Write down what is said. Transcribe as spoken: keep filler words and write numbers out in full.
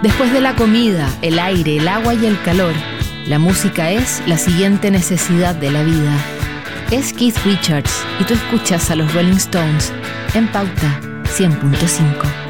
Después de la comida, el aire, el agua y el calor, la música es la siguiente necesidad de la vida. Es Keith Richards y tú escuchas a los Rolling Stones en Pauta cien punto cinco.